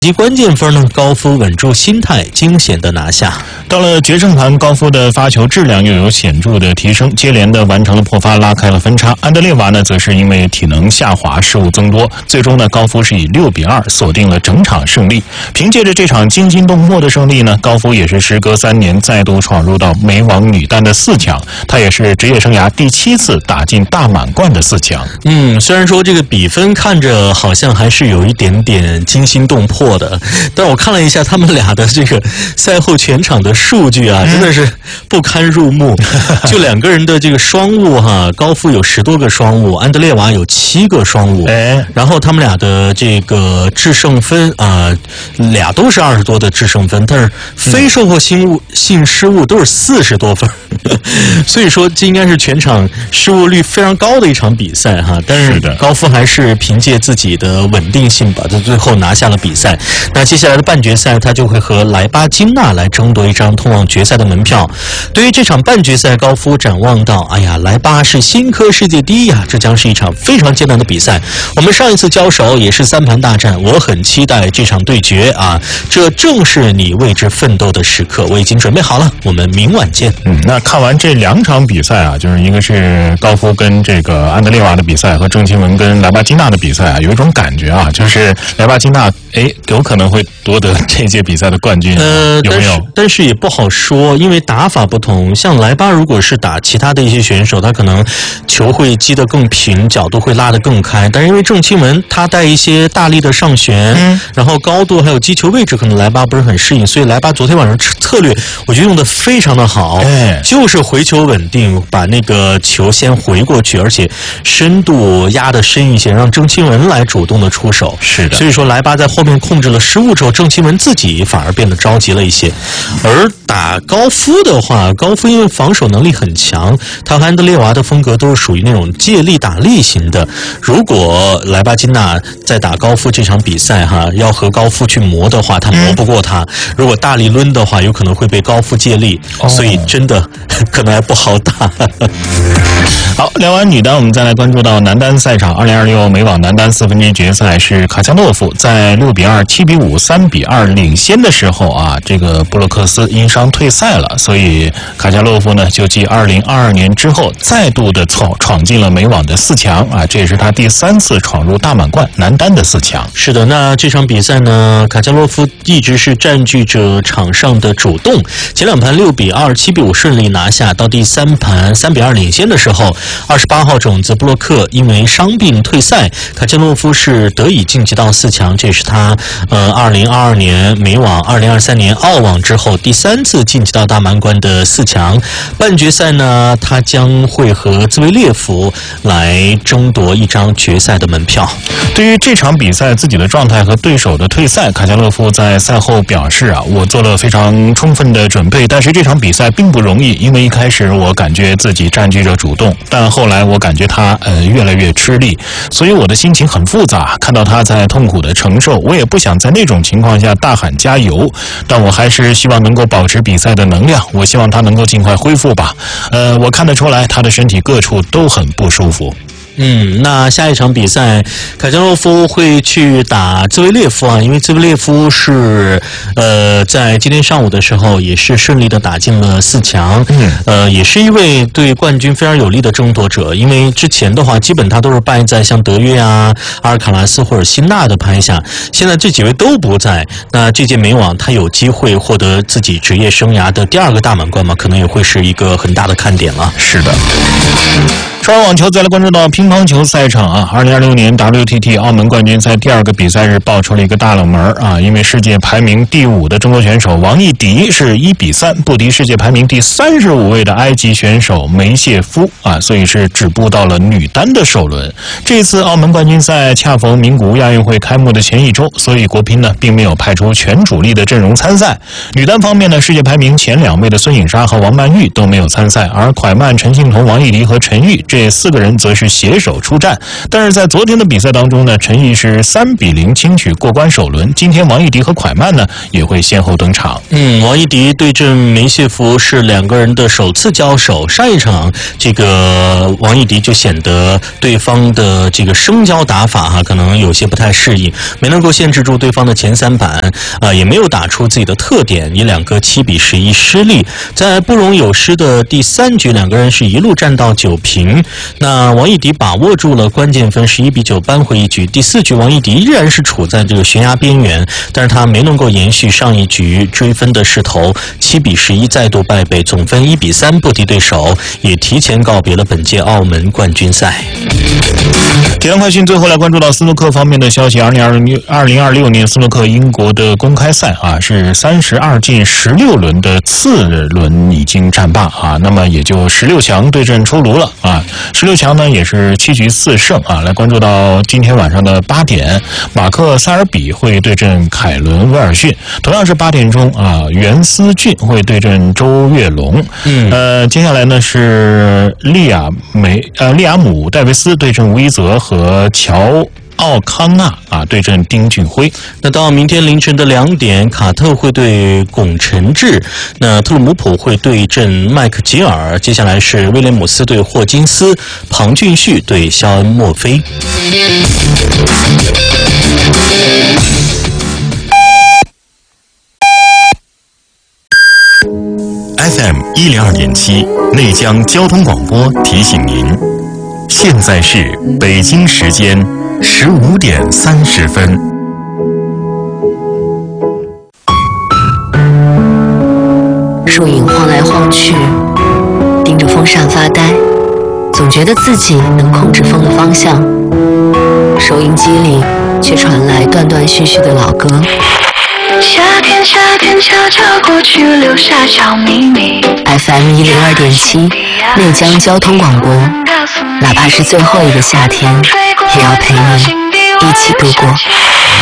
及关键分呢，高夫稳住心态，惊险的拿下。 到了决胜盘，高夫的发球质量又有显著的提升，接连的完成了破发，拉开了分差。安德烈娃呢，则是因为体能下滑，失误增多。最终呢，高夫是以6-2锁定了整场胜利。凭借着这场惊心动魄的胜利呢，高夫也是时隔3年再度闯入到美网女单的4强。她也是职业生涯第7次打进大满贯的4强。 虽然说这个比分看着好像还是有一点点惊心动魄的，但我看了一下他们俩的这个赛后全场的数据啊，真的是不堪入目。就2个人的这个双误哈，高夫有10多个双误，安德烈娃有7个双误，然后他们俩的这个制胜分啊，俩都是20多的制胜分，但是非收获性失误都是40多分，所以说这应该是全场失误率非常高的一场比赛哈。但是高夫还是凭借自己的稳定性吧，在最后拿下了比赛。那接下来的半决赛，他就会和莱巴金娜来争夺一张通往决赛的门票。对于这场半决赛，高夫展望到，莱巴是新科世界第一啊，这将是一场非常艰难的比赛。我们上一次交手也是3盘大战，我很期待这场对决啊，这正是你为之奋斗的时刻。我已经准备好了，我们明晚见。 那看完这2场比赛啊，就是一个是高夫跟这个安德烈娃的比赛，和郑钦文跟莱巴金娜的比赛啊，有一种感觉啊，就是莱巴金娜有可能会夺得这届比赛的冠军，有没有？ 但是也不好说，因为打法不同。像莱巴如果是打其他的一些选手，他可能球会击得更平，角度会拉得更开。但是因为郑钦文他带一些大力的上旋，然后高度还有击球位置，可能莱巴不是很适应，所以莱巴昨天晚上策略我觉得用得非常的好，就是回球稳定，把那个球先回过去，而且深度压得深一些，让郑钦文来主动的出手。 是的， 所以说莱巴在后面控制了失误之后，郑钦文自己反而变得着急了一些。而打高夫的话，高夫因为防守能力很强，他和安德烈娃的风格都是属于那种借力打力型的。如果莱巴金娜在打高夫这场比赛要和高夫去磨的话，他磨不过他。如果大力抡的话，有可能会被高夫借力，所以真的可能还不好打。 好，聊完女单，我们再来关注到男单赛场。2026美网男单4分之一决赛是卡恰洛夫在6-2、7-5、3-2领先的时候啊，这个布洛克斯因伤退赛了，所以卡恰洛夫呢就继2022年之后再度的闯进了美网的4强啊，这也是他第3次闯入大满贯男单的4强。 是的，那这场比赛呢，卡恰洛夫一直是占据着场上的主动，前2盘6-2、7-5顺利拿下，到第3盘3-2领先的时候，28号种子布洛克因为伤病退赛，卡恰洛夫是得以晋级到4强，这也是他2022年美网、2023年澳网之后第3次晋级到大满贯的4强。半决赛呢，他将会和兹维列夫来争夺一张决赛的门票。 对于这场比赛自己的状态和对手的退赛，卡恰洛夫在赛后表示啊，我做了非常充分的准备，但是这场比赛并不容易，因为一开始我感觉自己占据着主动，但后来我感觉他越来越吃力，所以我的心情很复杂，看到他在痛苦的承受，我也不想在那种情况下大喊加油，但我还是希望能够保持比赛的能量，我希望他能够尽快恢复吧。我看得出来他的身体各处都很不舒服。 那下一场比赛，卡恰洛夫会去打兹维列夫啊，因为兹维列夫是在今天上午的时候也是顺利的打进了4强，也是一位对冠军非常有力的争夺者。因为之前的话，基本他都是败在像德约啊、阿尔卡拉斯或者辛纳的拍下，现在这几位都不在，那这届美网他有机会获得自己职业生涯的第2个大满贯嘛，可能也会是一个很大的看点了。 是的。说完网球，再来关注到乒乓球赛场啊。2026年 WTT 澳门冠军赛第2个比赛日爆出了一个大冷门啊，因为世界排名第5的中国选手王艺迪是1-3不敌世界排名第35位的埃及选手梅谢夫啊，所以是止步到了女单的首轮。这次澳门冠军赛恰逢名古屋亚运会开幕的前1周，所以国乒呢并没有派出全主力的阵容参赛。女单方面呢，世界排名前2位的孙颖莎和王曼玉都没有参赛，而蒯曼、陈幸同、王艺迪和陈玉这4个人则是携携手出战。但是在昨天的比赛当中呢，陈毅是3-0轻取过关首轮。今天王艺迪和蒯曼呢也会先后登场。 王艺迪对阵梅谢夫是两个人的首次交手。上一场这个王艺迪就显得对方的这个生交打法可能有些不太适应，没能够限制住对方的前3板，也没有打出自己的特点，以2个7-11失利。在不容有失的第3局，两个人是一路战到9平。那王艺迪把握住了关键分，11-9扳回一局。第4局，王艺迪依然是处在这个悬崖边缘，但是他没能够延续上一局追分的势头，7-11再度败北，总分1-3不敌对手，也提前告别了本届澳门冠军赛。 体坛快讯，最后来关注到斯诺克方面的消息。2026年斯诺克英国的公开赛是32进16轮的次轮已经战罢那么也就16强对阵出炉了16强呢也是7局4胜来关注到今天晚上的8点，马克塞尔比会对阵凯伦威尔逊，同样是8点钟袁思俊会对阵周跃龙。接下来呢是利亚姆戴维斯对阵吴一泽和乔奥康纳对阵丁俊晖。 那到明天凌晨的2点，卡特会对龚晨志，那特鲁姆普会对阵麦克吉尔，接下来是威廉姆斯对霍金斯，庞俊旭对肖恩墨菲。 FM 102.7内江交通广播提醒您，现在是北京时间15点30分。 树影晃来晃去，盯着风扇发呆，总觉得自己能控制风的方向。收音机里却传来断断续续的老歌。 夏天悄悄过去，留下小秘密。 FM 102.7内江交通广播，哪怕是最后一个夏天，也要陪你一起度过。